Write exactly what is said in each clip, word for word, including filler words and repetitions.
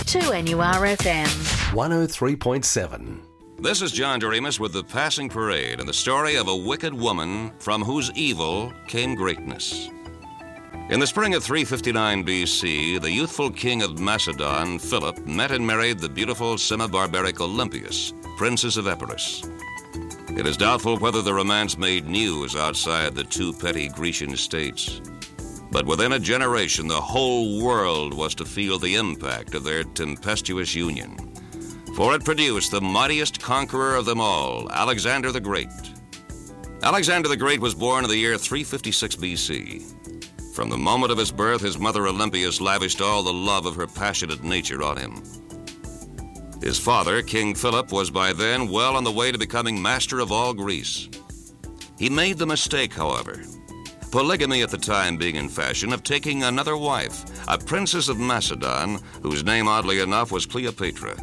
two N U R F M. one oh three point seven. This is John Doremus with The Passing Parade and the story of a wicked woman from whose evil came greatness. In the spring of three fifty-nine B C, the youthful king of Macedon, Philip, met and married the beautiful semi-barbaric Olympias, princess of Epirus. It is doubtful whether the romance made news outside the two petty Grecian states. But within a generation, the whole world was to feel the impact of their tempestuous union. For it produced the mightiest conqueror of them all, Alexander the Great. Alexander the Great was born in the year three fifty-six B C. From the moment of his birth, his mother Olympias lavished all the love of her passionate nature on him. His father, King Philip, was by then well on the way to becoming master of all Greece. He made the mistake, however, polygamy at the time being in fashion, of taking another wife, a princess of Macedon, whose name, oddly enough, was Cleopatra.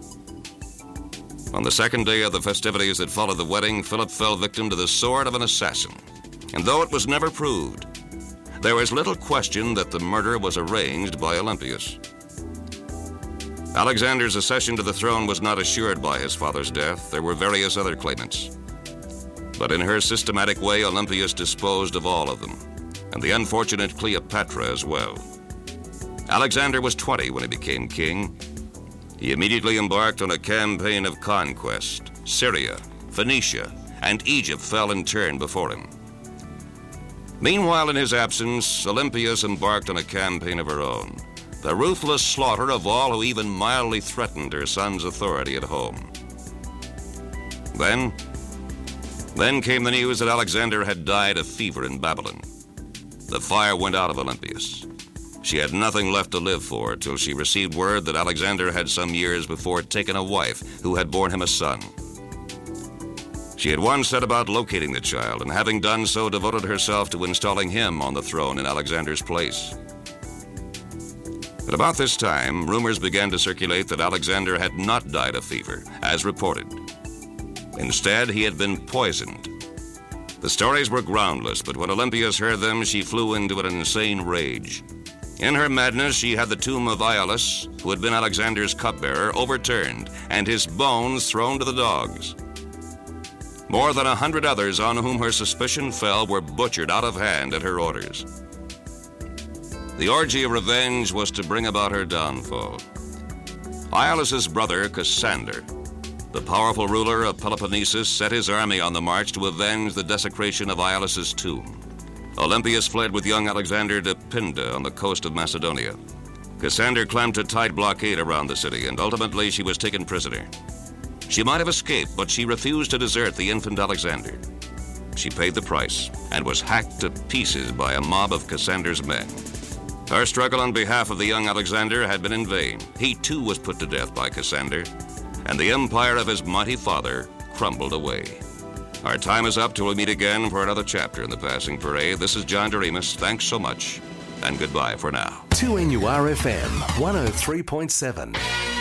On the second day of the festivities that followed the wedding, Philip fell victim to the sword of an assassin. And though it was never proved, there is little question that the murder was arranged by Olympias. Alexander's accession to the throne was not assured by his father's death. There were various other claimants. But in her systematic way, Olympias disposed of all of them, and the unfortunate Cleopatra as well. Alexander was twenty when he became king. He immediately embarked on a campaign of conquest. Syria, Phoenicia, and Egypt fell in turn before him. Meanwhile, in his absence, Olympias embarked on a campaign of her own, the ruthless slaughter of all who even mildly threatened her son's authority at home. Then, then came the news that Alexander had died of fever in Babylon. The fire went out of Olympias. She had nothing left to live for till she received word that Alexander had some years before taken a wife who had borne him a son. She at once set about locating the child, and having done so, devoted herself to installing him on the throne in Alexander's place. At about this time, rumors began to circulate that Alexander had not died of fever, as reported. Instead, he had been poisoned. The stories were groundless, but when Olympias heard them, she flew into an insane rage. In her madness, she had the tomb of Iollas, who had been Alexander's cupbearer, overturned, and his bones thrown to the dogs. More than a hundred others on whom her suspicion fell were butchered out of hand at her orders. The orgy of revenge was to bring about her downfall. Iollas' brother, Cassander, the powerful ruler of Peloponnesus, set his army on the march to avenge the desecration of Iollas' tomb. Olympias fled with young Alexander to Pinda on the coast of Macedonia. Cassander clamped a tight blockade around the city, and ultimately she was taken prisoner. She might have escaped, but she refused to desert the infant Alexander. She paid the price and was hacked to pieces by a mob of Cassander's men. Her struggle on behalf of the young Alexander had been in vain. He too was put to death by Cassander, and the empire of his mighty father crumbled away. Our time is up till we meet again for another chapter in The Passing Parade. This is John Doremus. Thanks so much, and goodbye for now. two N U R F M, one oh three point seven.